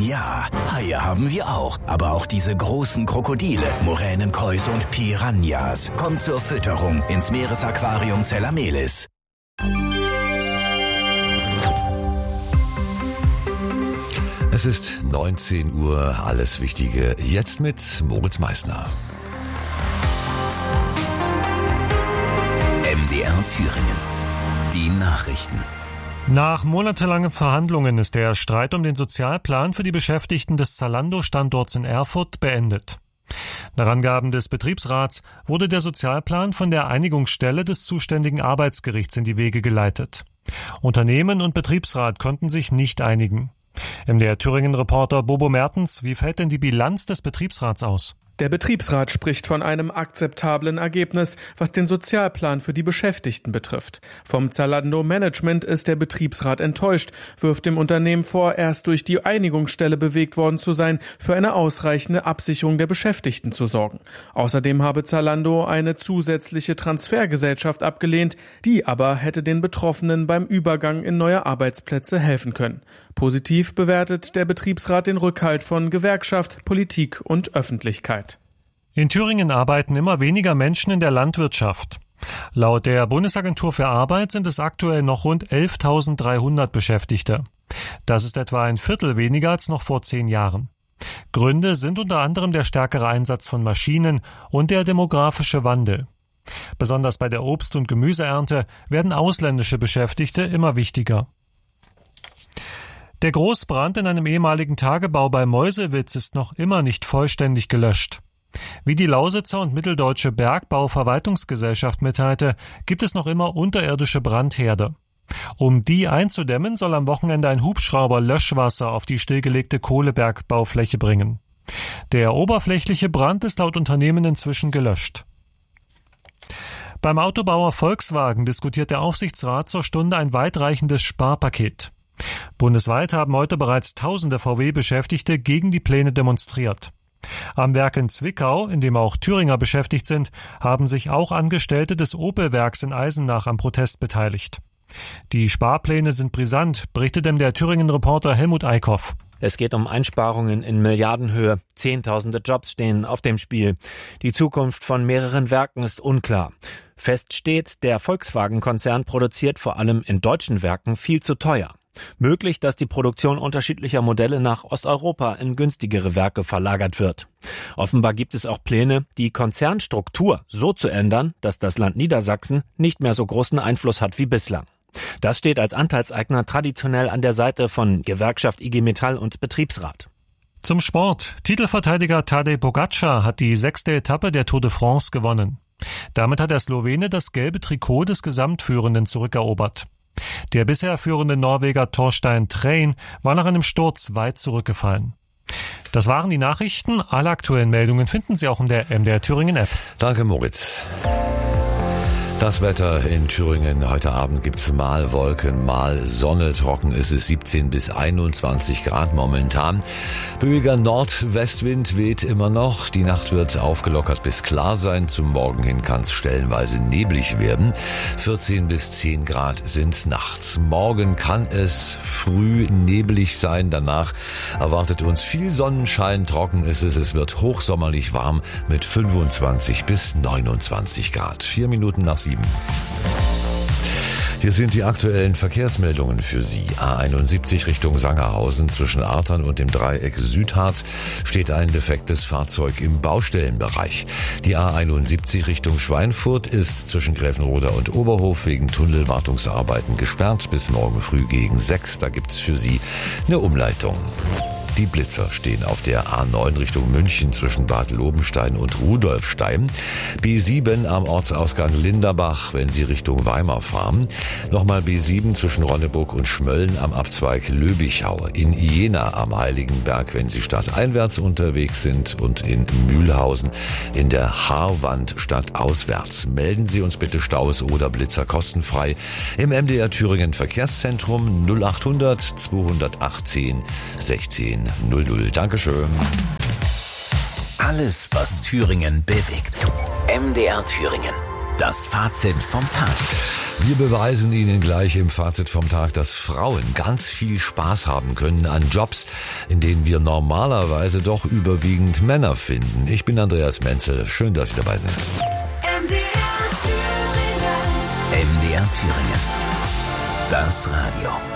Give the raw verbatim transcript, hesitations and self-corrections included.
Ja, Haie haben wir auch. Aber auch diese großen Krokodile, Muränen, Kois und Piranhas. Kommt zur Fütterung ins Meeresaquarium Zellamelis. Es ist neunzehn Uhr, alles Wichtige jetzt mit Moritz Meissner. M D R Thüringen. Die Nachrichten. Nach monatelangen Verhandlungen ist der Streit um den Sozialplan für die Beschäftigten des Zalando-Standorts in Erfurt beendet. Nach Angaben des Betriebsrats wurde der Sozialplan von der Einigungsstelle des zuständigen Arbeitsgerichts in die Wege geleitet. Unternehmen und Betriebsrat konnten sich nicht einigen. M D R Thüringen-Reporter Bobo Mertens, wie fällt denn die Bilanz des Betriebsrats aus? Der Betriebsrat spricht von einem akzeptablen Ergebnis, was den Sozialplan für die Beschäftigten betrifft. Vom Zalando-Management ist der Betriebsrat enttäuscht, wirft dem Unternehmen vor, erst durch die Einigungsstelle bewegt worden zu sein, für eine ausreichende Absicherung der Beschäftigten zu sorgen. Außerdem habe Zalando eine zusätzliche Transfergesellschaft abgelehnt, die aber hätte den Betroffenen beim Übergang in neue Arbeitsplätze helfen können. Positiv bewertet der Betriebsrat den Rückhalt von Gewerkschaft, Politik und Öffentlichkeit. In Thüringen arbeiten immer weniger Menschen in der Landwirtschaft. Laut der Bundesagentur für Arbeit sind es aktuell noch rund elftausenddreihundert Beschäftigte. Das ist etwa ein Viertel weniger als noch vor zehn Jahren. Gründe sind unter anderem der stärkere Einsatz von Maschinen und der demografische Wandel. Besonders bei der Obst- und Gemüseernte werden ausländische Beschäftigte immer wichtiger. Der Großbrand in einem ehemaligen Tagebau bei Meuselwitz ist noch immer nicht vollständig gelöscht. Wie die Lausitzer und Mitteldeutsche Bergbauverwaltungsgesellschaft mitteilte, gibt es noch immer unterirdische Brandherde. Um die einzudämmen, soll am Wochenende ein Hubschrauber Löschwasser auf die stillgelegte Kohlebergbaufläche bringen. Der oberflächliche Brand ist laut Unternehmen inzwischen gelöscht. Beim Autobauer Volkswagen diskutiert der Aufsichtsrat zur Stunde ein weitreichendes Sparpaket. Bundesweit haben heute bereits tausende V W-Beschäftigte gegen die Pläne demonstriert. Am Werk in Zwickau, in dem auch Thüringer beschäftigt sind, haben sich auch Angestellte des Opel-Werks in Eisenach am Protest beteiligt. Die Sparpläne sind brisant, berichtet dem der Thüringen-Reporter Helmut Eickhoff. Es geht um Einsparungen in Milliardenhöhe. Zehntausende Jobs stehen auf dem Spiel. Die Zukunft von mehreren Werken ist unklar. Fest steht, der Volkswagen-Konzern produziert vor allem in deutschen Werken viel zu teuer. Möglich, dass die Produktion unterschiedlicher Modelle nach Osteuropa in günstigere Werke verlagert wird. Offenbar gibt es auch Pläne, die Konzernstruktur so zu ändern, dass das Land Niedersachsen nicht mehr so großen Einfluss hat wie bislang. Das steht als Anteilseigner traditionell an der Seite von Gewerkschaft I G Metall und Betriebsrat. Zum Sport. Titelverteidiger Tadej Pogačar hat die sechste Etappe der Tour de France gewonnen. Damit hat der Slowene das gelbe Trikot des Gesamtführenden zurückerobert. Der bisher führende Norweger Torstein Trein war nach einem Sturz weit zurückgefallen. Das waren die Nachrichten. Alle aktuellen Meldungen finden Sie auch in der M D R Thüringen App. Danke, Moritz. Das Wetter in Thüringen. Heute Abend gibt's mal Wolken, mal Sonne. Trocken ist es, siebzehn bis einundzwanzig Grad momentan. Böiger Nordwestwind weht immer noch. Die Nacht wird aufgelockert bis klar sein. Zum Morgen hin kann's stellenweise neblig werden. vierzehn bis zehn Grad sind nachts. Morgen kann es früh neblig sein. Danach erwartet uns viel Sonnenschein. Trocken ist es. Es wird hochsommerlich warm mit fünfundzwanzig bis neunundzwanzig Grad. Vier Minuten nach sieben. Hier sind die aktuellen Verkehrsmeldungen für Sie. A einundsiebzig Richtung Sangerhausen zwischen Artern und dem Dreieck Südharz steht ein defektes Fahrzeug im Baustellenbereich. Die A einundsiebzig Richtung Schweinfurt ist zwischen Gräfenroda und Oberhof wegen Tunnelwartungsarbeiten gesperrt bis morgen früh gegen sechs. Da gibt's für Sie eine Umleitung. Die Blitzer stehen auf der A neun Richtung München zwischen Bad Lobenstein und Rudolfstein. B sieben am Ortsausgang Linderbach, wenn Sie Richtung Weimar fahren. Nochmal B sieben zwischen Ronneburg und Schmölln am Abzweig Löbichau. In Jena am Heiligenberg, wenn Sie stadteinwärts unterwegs sind. Und in Mühlhausen in der Haarwand stadtauswärts. Melden Sie uns bitte Staus oder Blitzer kostenfrei im M D R Thüringen Verkehrszentrum null achthundert zweihundertachtzehn sechzehn null null. Dankeschön. Alles, was Thüringen bewegt. M D R Thüringen. Das Fazit vom Tag. Wir beweisen Ihnen gleich im Fazit vom Tag, dass Frauen ganz viel Spaß haben können an Jobs, in denen wir normalerweise doch überwiegend Männer finden. Ich bin Andreas Menzel. Schön, dass Sie dabei sind. M D R Thüringen. M D R Thüringen. Das Radio.